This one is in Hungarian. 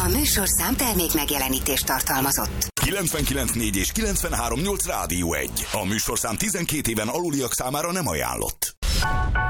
A műsorszám termék megjelenítést tartalmazott. 99.4 és 93.8 Rádió 1. A műsorszám 12 éven aluliak számára nem ajánlott.